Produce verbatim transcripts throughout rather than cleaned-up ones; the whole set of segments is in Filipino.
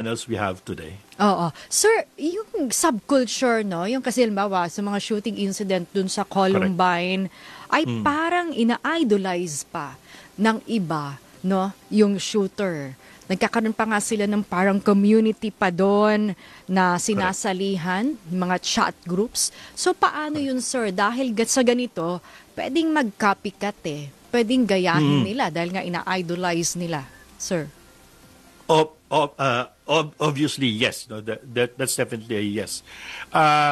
channels we have today. Oo. Sir, yung subculture, no, yung kasi halimbawa sa mga shooting incident dun sa Columbine, correct, ay mm. parang ina-idolize pa ng iba, no, yung shooter. Nagkakaroon pa nga sila ng parang community pa doon na sinasalihan, mga chat groups. So paano yun, sir? Dahil sa ganito, pwedeng mag-copycat eh. Pwedeng gayahin mm. nila dahil nga ina-idolize nila, sir. Ob, ob, uh, ob, obviously, yes. No, that, that, that's definitely a yes. Uh,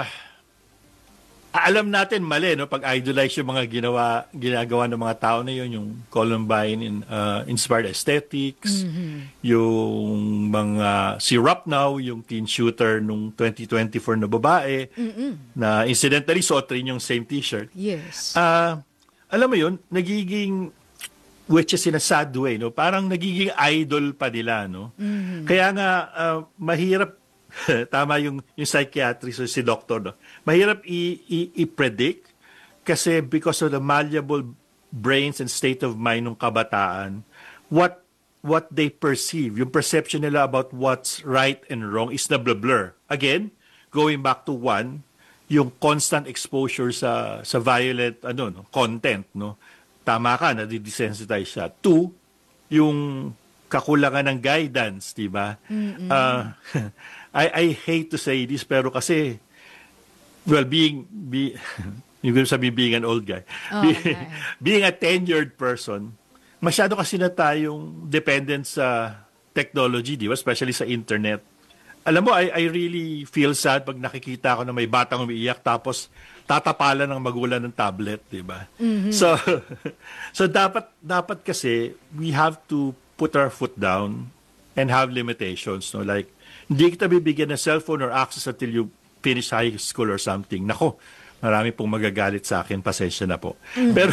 alam natin mali, no, pag idolize yung mga ginawa, ginagawa ng mga tao na yun, yung Columbine in, uh, inspired aesthetics, mm-hmm. yung mga si Rap Now, yung teen shooter nung twenty twenty-four na babae, mm-hmm. na incidentally suot rin yung same t-shirt. Yes. Uh, alam mo yun, nagiging, which is in a sad way, no, parang nagiging idol pa nila, no. Mm-hmm. Kaya nga uh, mahirap. Tama yung, yung psychiatrist o si doctor. No? Mahirap i- i- i-predict kasi because of the malleable brains and state of mind ng kabataan, what what they perceive, yung perception nila about what's right and wrong is na blur. Again, going back to one, yung constant exposure sa sa violent ano no, content. No? Tama ka, nadidesensitize siya. Two, yung kakulangan ng guidance, di ba? Uh, I, I hate to say this, pero kasi, well, being, be, yung gusto sabihin being an old guy, oh, being, okay. being a tenured person, masyado kasi na tayong dependent sa technology, di ba? Especially sa internet. Alam mo, I, I really feel sad pag nakikita ko na may batang umiiyak tapos tatapalan ng magulang ng tablet, di ba? Mm-hmm. So, so dapat, dapat kasi, we have to put our foot down and have limitations, no? Like, hindi kita bibigyan ng cellphone or access until you finish high school or something. Nako, marami pong magagalit sa akin. Pasensya na po. Mm-hmm. Pero,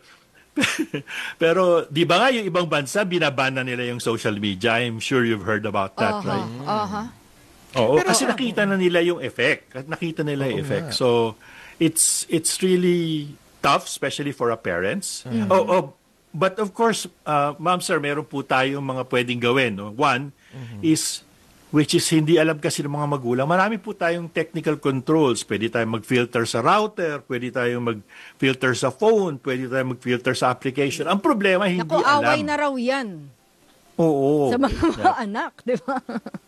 pero di ba nga yung ibang bansa, binaban na nila yung social media? I'm sure you've heard about that, uh-huh. right? Uh-huh. Oo, pero, kasi nakita na nila yung effect. Nakita nila yung effect. So, it's it's really tough, especially for our parents. Mm-hmm. Oh, oh, but of course, uh, ma'am, sir, meron po tayong mga pwedeng gawin. No? One mm-hmm. is which is hindi alam kasi ng mga magulang. Marami po tayong technical controls. Pwede tayong mag-filter sa router, pwede tayong mag-filter sa phone, pwede tayong mag-filter sa application. Ang problema, hindi Naku, alam. away na raw yan. Oo. Sa mga, mga yeah. anak, di ba?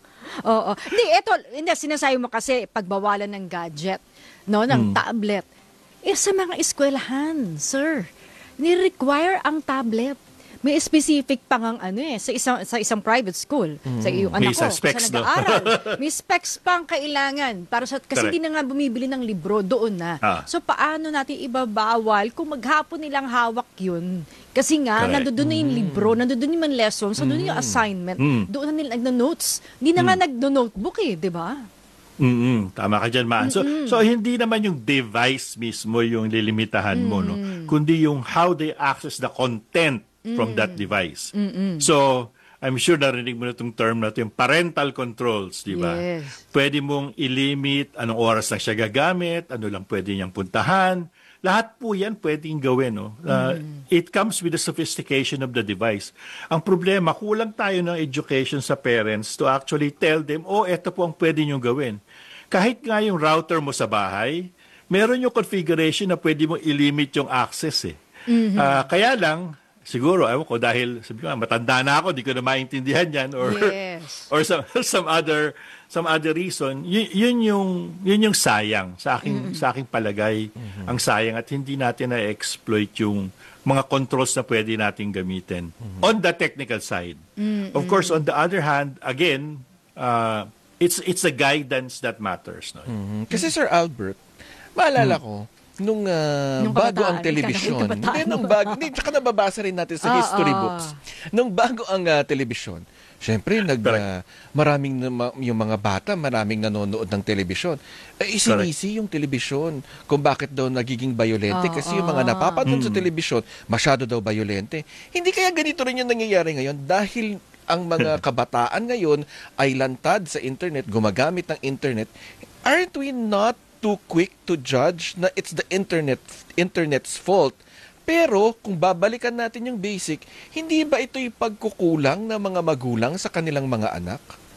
Oo. Hindi, eto, hindi, sinasabi mo kasi pagbawalan ng gadget, no, ng hmm. tablet. Eh, sa mga eskwelahan, sir, ni-require ang tablet. May specific pang ang ano eh, sa isang, sa isang private school. Mm. Sa iyong anak ko, specs, sa nag-aaral. No? May specs pang kailangan. Para sa, kasi hindi na nga bumibili ng libro doon na. Ah. So paano natin ibabawal kung maghapon nilang hawak yun? Kasi nga, nandoon na yung libro, nandoon yung lessons, mm. nandoon yung assignment, mm. doon na nila nag-notes. Hindi na mm. nga nag-notebook eh, di ba? Mm-mm. Tama ka dyan, Maan. So, so, hindi naman yung device mismo yung lilimitahan mo, no? Kundi yung how they access the content from mm. that device. Mm-mm. So, I'm sure narinig mo na itong term na ito, yung parental controls, di ba? Yes. Pwede mong ilimit anong oras lang siya gagamit, ano lang pwede niyang puntahan. Lahat po yan pwedeng gawin. No? Uh, mm. It comes with the sophistication of the device. Ang problema, kulang tayo ng education sa parents to actually tell them, oh, eto po ang pwede niyong gawin. Kahit nga yung router mo sa bahay, meron yung configuration na pwede mong ilimit yung access. Eh. Mm-hmm. Uh, kaya lang, siguro, ewan ko, dahil sabi ko, matanda na ako, di ko na maintindihan yan, or yes. or some some other some other reason, yun, yun yung yun yung sayang sa aking mm-hmm. sa aking palagay, mm-hmm. ang sayang at hindi natin na-exploit yung mga controls na pwede nating gamitin mm-hmm. on the technical side. Mm-hmm. Of course, on the other hand, again, uh, it's it's the guidance that matters, no? Mm-hmm. Kasi Sir Albert, maalala mm-hmm. ko nung, uh, nung bago ang telebisyon, hindi, nung bago, hindi, tsaka nababasa rin natin sa ah, history ah. books, nung bago ang uh, telebisyon, syempre, nag, uh, maraming, yung mga bata, maraming nanonood ng telebisyon. Eh, isinisi yung telebisyon kung bakit daw nagiging violente, ah, kasi yung mga napapanood mm. sa telebisyon, masyado daw violente. Hindi kaya ganito rin yung nangyayari ngayon dahil ang mga kabataan ngayon ay lantad sa internet, gumagamit ng internet. Aren't we not too quick to judge na it's the internet internet's fault? Pero kung babalikan natin yung basic, hindi ba ito yung pagkukulang ng mga magulang sa kanilang mga anak?